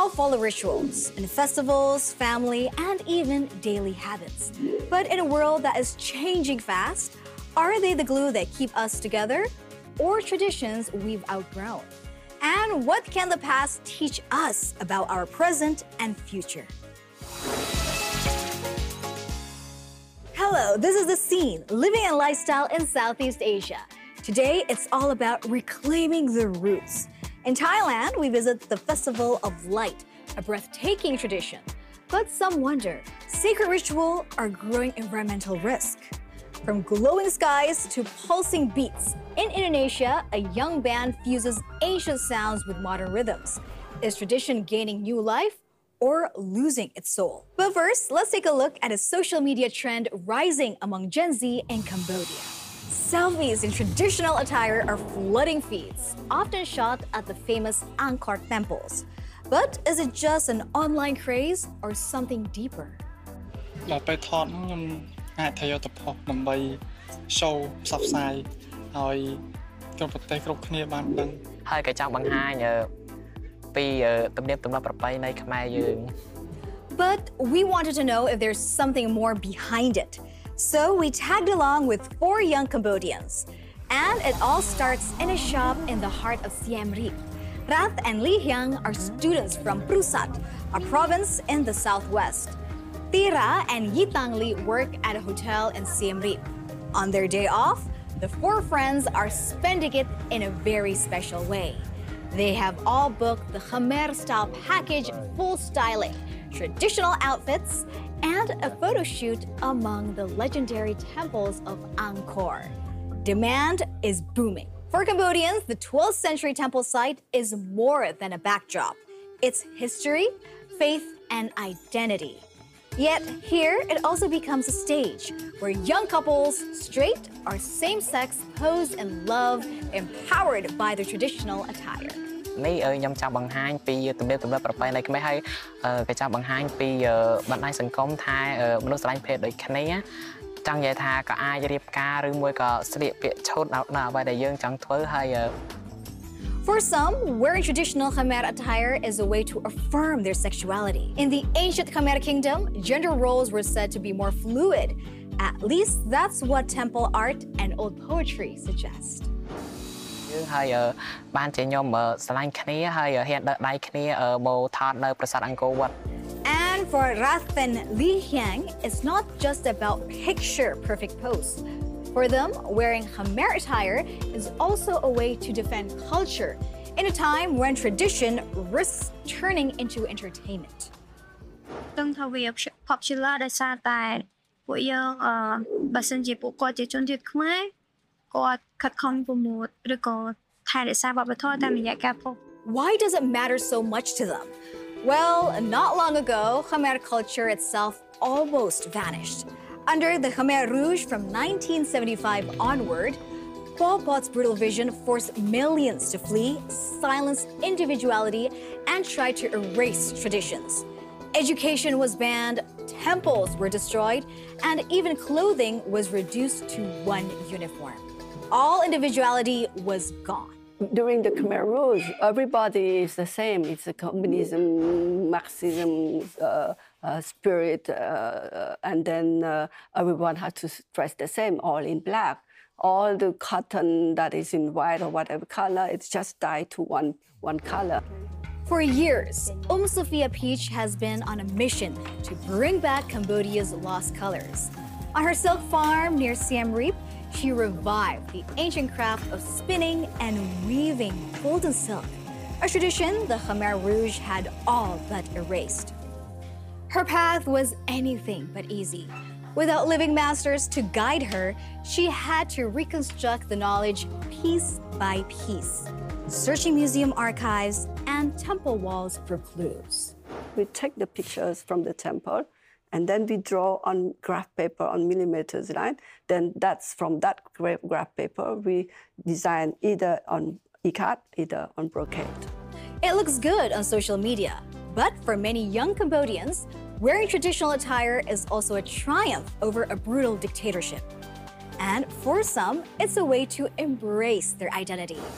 all follow rituals in festivals, family, and even daily habits. But in a world that is changing fast, are they the glue that keep us together or traditions we've outgrown? And what can the past teach us about our present and future? Hello, this is The Scene, living and lifestyle in Southeast Asia. Today, it's all about reclaiming the roots. In Thailand, we visit the Festival of Light, a breathtaking tradition. But some wonder, sacred ritual or growing environmental risk? From glowing skies to pulsing beats, in Indonesia, a young band fuses ancient sounds with modern rhythms. Is tradition gaining new life or losing its soul? But first, let's take a look at a social media trend rising among Gen Z in Cambodia. Selfies in traditional attire are flooding feeds, often shot at the famous Angkor temples. But is it just an online craze or something deeper? ដល់ពេលថតខ្ញុំអាចធ្វើយកទៅផុសដើម្បី show ផ្សព្វផ្សាយឲ្យគ្រប់ប្រទេសគ្រប់គ្នាបានដឹងហើយក៏ចង់បង្ហាញពីទំនៀមទម្លាប់ប្រពៃណីខ្មែរយើង But we wanted to know if there's something more behind it. So we tagged along with 4 young Cambodians. And it all starts in a shop in the heart of Siem Reap. Rath and Lee Hyang are students from Prusat, a province in the southwest. Tira and Yitang Lee work at a hotel in Siem Reap. On their day off, the 4 friends are spending it in a very special way. They have all booked the Khmer-style package, full styling, traditional outfits, and a photo shoot among the legendary temples of Angkor. Demand is booming. For Cambodians, the 12th century temple site is more than a backdrop. It's history, faith, and identity. Yet here, it also becomes a stage where young couples, straight or same-sex, pose in love, empowered by their traditional attire. នេះខ្ញុំចង់បង្ហាញពីទំនៀមទម្លាប់ប្រពៃណីខ្មែរហើយក៏ចង់បង្ហាញពីបណ្ដាញសង្គមថាមនុស្សស្រឡាញ់ភេទដូចគ្នាចង់និយាយថាក៏អាចរៀបការឬមួយក៏ស្លៀកពាក់ឈុតដល់អ្វីដែលយើងចង់ធ្វើហើយ For some, wearing traditional Khmer attire is a way to affirm their sexuality. In the ancient Khmer kingdom, gender roles were said to be more fluid. At least that's what temple art and old poetry suggest. យើងហើយបានជាខ្ញុំស្រឡាញ់គ្នាហើយហ៊ានដឹកដៃគ្នាមកថតនៅប្រាសាទអង្គរវត្ត And for Rathan Lee Hyang, it's not just about picture-perfect pose. For them, wearing Khmer attire is also a way to defend culture in a time when tradition risks turning into entertainment. ដឹងថាវា popular ដោយសារតែពួកយើងបើសិនជាពួកគាត់ជាជនជាតិខ្មែរគាត់ខិតខំប្រមូលឬក៏ថែរក្សាវប្បធម៌តាមរយៈការផុស Why does it matter so much to them? Well, not long ago, Khmer culture itself almost vanished. Under the Khmer Rouge from 1975 onward, Pol Pot's brutal vision forced millions to flee, silence individuality, and try to erase traditions. Education was banned, temples were destroyed, and even clothing was reduced to one uniform. All individuality was gone. During the Khmer Rouge, everybody is the same. It's a communism, Marxism spirit, and then everyone had to dress the same, all in black. All the cotton that is in white or whatever color, it's just dyed to one color. For years, Sophia Peach has been on a mission to bring back Cambodia's lost colors. On her silk farm near Siem Reap, she revived the ancient craft of spinning and weaving golden silk, a tradition the Khmer Rouge had all but erased. Her path was anything but easy. Without living masters to guide her, she had to reconstruct the knowledge piece by piece, searching museum archives and temple walls for clues. We take the pictures from the temple, and then we draw on graph paper on millimeters, right? Then that's from that graph paper, we design either on ikat, either on brocade. It looks good on social media, but for many young Cambodians, wearing traditional attire is also a triumph over a brutal dictatorship. And for some, it's a way to embrace their identity.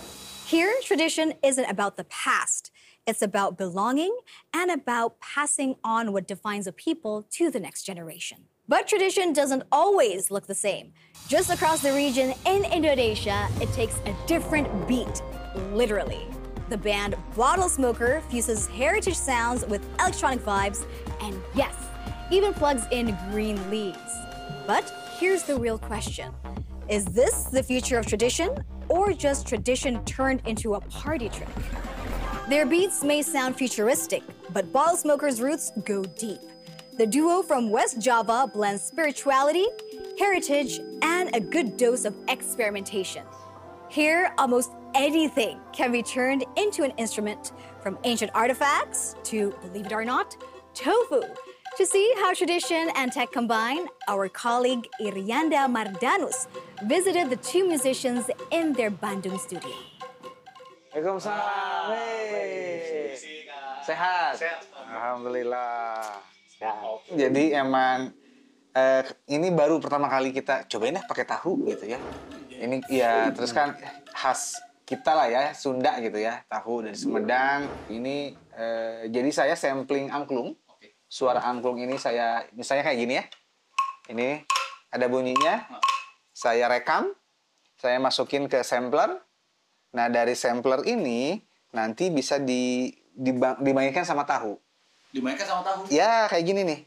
Here, tradition isn't about the past. It's about belonging and about passing on what defines a people to the next generation. But tradition doesn't always look the same. Just across the region in Indonesia, it takes a different beat, literally. The band Bottle Smoker fuses heritage sounds with electronic vibes, and yes, even plugs in green leaves. But here's the real question. Is this the future of tradition, or just tradition turned into a party trick? Their beats may sound futuristic, but Bottle Smoker's roots go deep. The duo from West Java blends spirituality, heritage, and a good dose of experimentation. Here, almost anything can be turned into an instrument, from ancient artifacts to, believe it or not, tofu. To see how tradition and tech combine, our colleague Irianda Mardanus visited the two musicians in their Bandung studio. Waalaikumsalam. Hey. Sehat? Alhamdulillah. Jadi emang ini baru pertama kali kita cobain pakai tahu gitu ya. Ini ya terus kan khas kita lah ya, Sunda gitu ya, tahu dari Sumedang. Ini jadi saya sampling angklung. Suara angklung ini saya misalnya kayak gini ya. Ini ada bunyinya. Saya rekam, saya masukin ke sampler. Nah, dari sampler ini nanti bisa dimainkan sama tahu. Dimainkan sama tahu? Ya, kayak gini nih.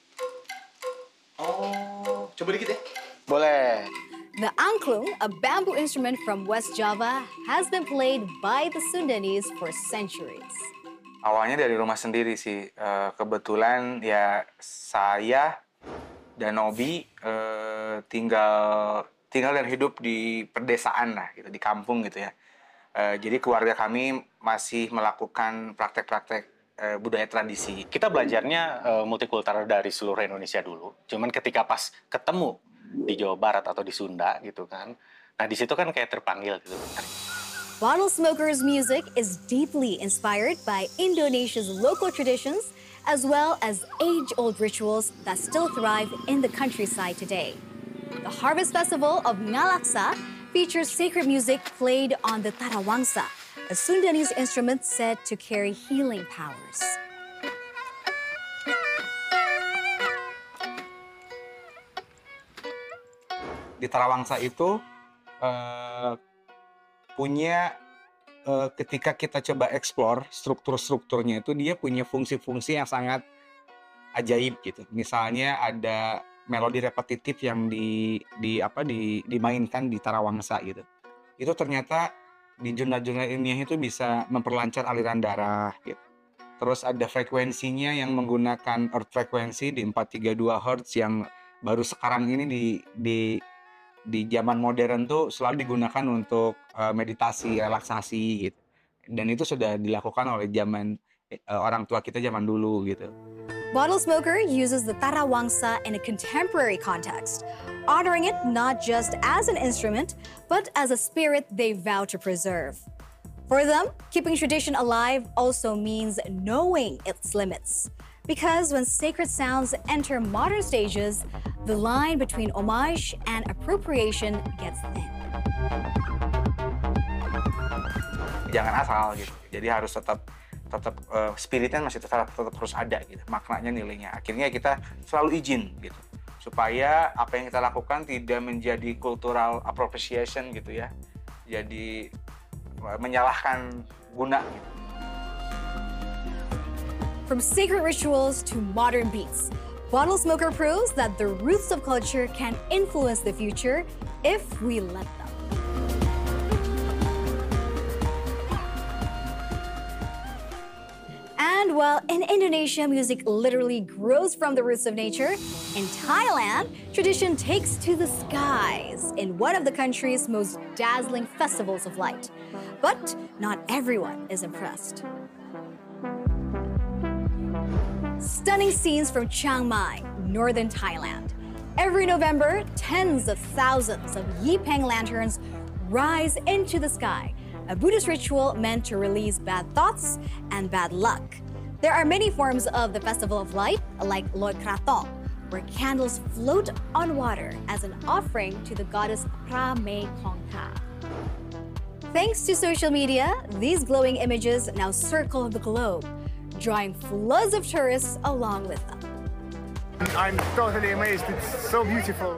Oh, coba dikit ya. Boleh. The angklung, a bamboo instrument from West Java, has been played by the Sundanese for centuries. Awalnya dari rumah sendiri sih. Kebetulan ya saya dan Nobi tinggal dan hidup di perdesaan lah, gitu, di kampung gitu ya. Jadi keluarga kami masih melakukan praktek-praktek budaya tradisi. Kita belajarnya multikultural dari seluruh Indonesia dulu. Cuman ketika pas ketemu di Jawa Barat atau di Sunda gitu kan. Nah di situ kan kayak terpanggil gitu. Bottle Smoker's music is deeply inspired by Indonesia's local traditions as well as age-old rituals that still thrive in the countryside today. The Harvest Festival of Ngalaksa features sacred music played on the tarawangsa, a Sundanese instrument said to carry healing powers. Di tarawangsa itu punya ketika kita coba explore struktur-strukturnya itu dia punya fungsi-fungsi yang sangat ajaib gitu. Misalnya ada melodi repetitif yang dimainkan di tarawangsa gitu. Itu ternyata di jurnal-jurnal ilmiah itu bisa memperlancar aliran darah gitu. Terus ada frekuensinya yang menggunakan earth frekuensi di 432 Hz yang baru sekarang ini di zaman modern tuh selalu digunakan untuk meditasi, relaksasi gitu. Dan itu sudah dilakukan oleh orang tua kita zaman dulu gitu. Bottle Smoker uses the tarawangsa in a contemporary context, honoring it not just as an instrument, but as a spirit they vow to preserve. For them, keeping tradition alive also means knowing its limits. Because when sacred sounds enter modern stages, the line between homage and appropriation gets thin. Jangan asal gitu. Jadi harus tetap spiritnya masih tetap harus ada gitu. Maknanya, nilainya. Akhirnya kita selalu izin gitu. Supaya apa yang kita lakukan tidak menjadi cultural appropriation gitu ya. Jadi menyalahkan guna gitu. From sacred rituals to modern beats, Bottle Smoker proves that the roots of culture can influence the future if we let them. And while in Indonesia, music literally grows from the roots of nature, in Thailand, tradition takes to the skies in one of the country's most dazzling festivals of light. But not everyone is impressed. Stunning scenes from Chiang Mai, northern Thailand. Every November, tens of thousands of Yipeng lanterns rise into the sky, a Buddhist ritual meant to release bad thoughts and bad luck. There are many forms of the Festival of Light, like Loi Krathong, where candles float on water as an offering to the goddess Pra Me Kong Tha. Thanks to social media, these glowing images now circle the globe, drawing floods of tourists along with them. I'm totally amazed. It's so beautiful.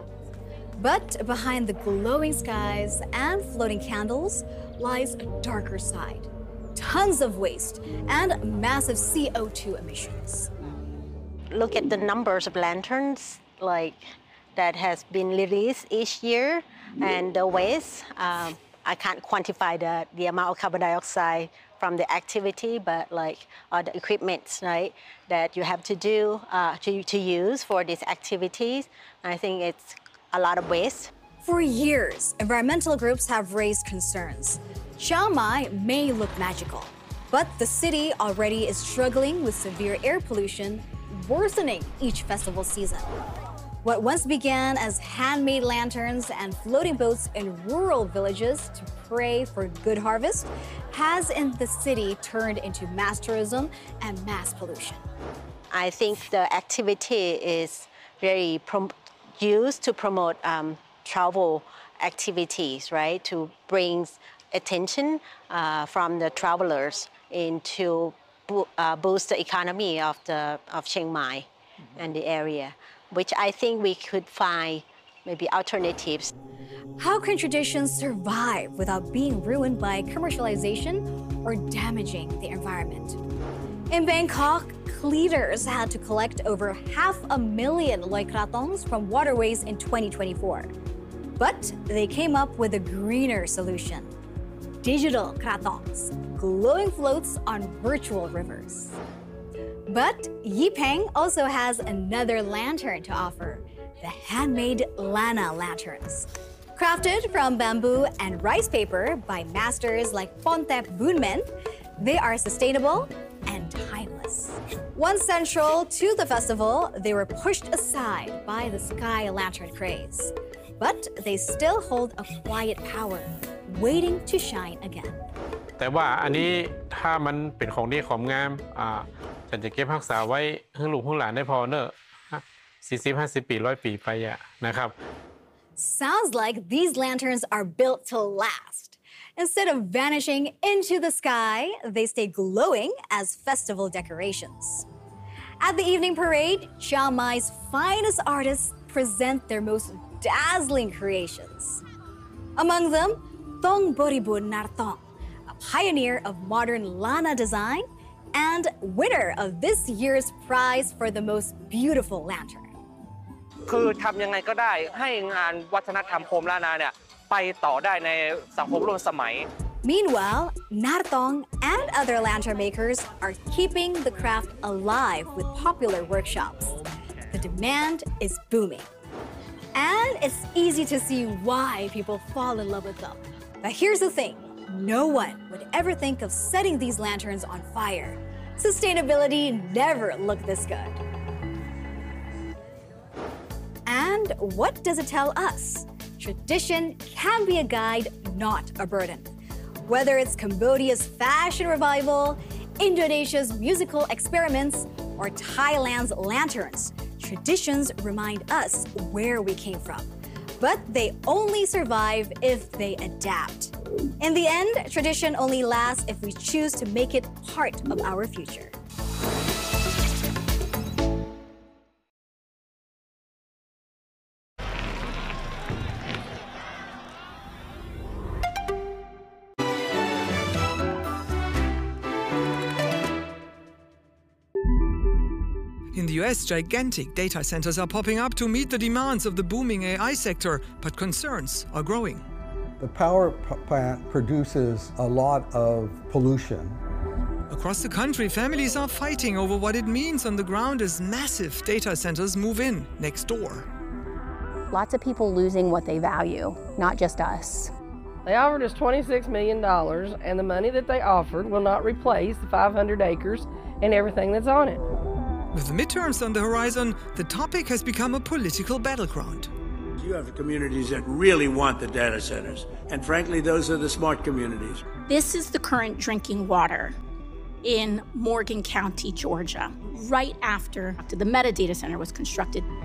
But behind the glowing skies and floating candles lies a darker side. Tons of waste and massive CO2 emissions. Look at the numbers of lanterns that has been released each year, and the waste. I can't quantify the amount of carbon dioxide from the activity, but all the equipment, right, that you have to do to use for these activities. I think it's a lot of waste. For years, environmental groups have raised concerns. Chiang Mai may look magical, but the city already is struggling with severe air pollution, worsening each festival season. What once began as handmade lanterns and floating boats in rural villages to pray for good harvest has in the city turned into mass tourism and mass pollution. I think the activity is very used to promote travel activities, right? To bring attention from the travelers into boost the economy of Chiang Mai and the area, which I think we could find maybe alternatives. How can traditions survive without being ruined by commercialization or damaging the environment? In Bangkok, cleaners had to collect over 500,000 loy krathongs from waterways in 2024. But they came up with a greener solution: digital krathongs, glowing floats on virtual rivers. But Yipeng also has another lantern to offer: the handmade Lana lanterns. Crafted from bamboo and rice paper by masters like Pontep Bunmen, they are sustainable and timeless. Once central to the festival, they were pushed aside by the sky lantern craze. But they still hold a quiet power, waiting to shine again. แต่ว่าอันนี้ถ้ามันเป็นของดีของงามฉันจะเก็บรักษาไว้ให้ลูกให้หลานได้พอเนอะ40-50 ปี 100 ปีไปอะนะครับ Sounds like these lanterns are built to last. Instead of vanishing into the sky, they stay glowing as festival decorations. At the evening parade, Chiang Mai's finest artists present their most dazzling creations. Among them, Thong Boribun Nartong, a pioneer of modern Lana design and winner of this year's prize for the most beautiful lantern. คือทำยังไงก็ได้ให้งานวัฒนธรรมโคมล้านนาเนี่ยไปต่อได้ในสังคมร่วมสมัย Meanwhile, Nartong and other lantern makers are keeping the craft alive with popular workshops. The demand is booming. And it's easy to see why people fall in love with them. But here's the thing: no one would ever think of setting these lanterns on fire. Sustainability never looked this good. And what does it tell us? Tradition can be a guide, not a burden. Whether it's Cambodia's fashion revival, Indonesia's musical experiments, or Thailand's lanterns, traditions remind us where we came from. But they only survive if they adapt. In the end, tradition only lasts if we choose to make it part of our future. In the US, gigantic data centers are popping up to meet the demands of the booming AI sector, but concerns are growing. The power plant produces a lot of pollution. Across the country, families are fighting over what it means on the ground as massive data centers move in next door. Lots of people losing what they value, not just us. They offered us $26 million, and the money that they offered will not replace the 500 acres and everything that's on it. With the midterms on the horizon, the topic has become a political battleground. You have communities that really want the data centers, and frankly, those are the smart communities. This is the current drinking water in Morgan County, Georgia. Right after the Meta data center was constructed,